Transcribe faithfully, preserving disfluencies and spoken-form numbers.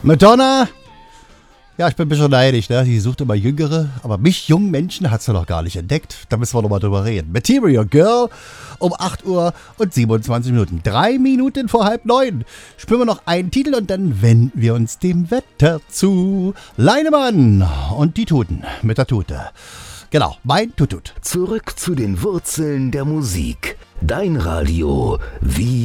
Madonna. Ja, ich bin ein bisschen neidisch, ne? Die sucht immer Jüngere. Aber mich, jungen Menschen, hat sie noch gar nicht entdeckt. Da müssen wir noch mal drüber reden. Material Girl um acht Uhr und siebenundzwanzig Minuten. Drei Minuten vor halb neun. Spielen wir noch einen Titel und dann wenden wir uns dem Wetter zu. Leinemann und die Tuten mit der Tute. Genau, mein Tutut. Zurück zu den Wurzeln der Musik. Dein Radio, wie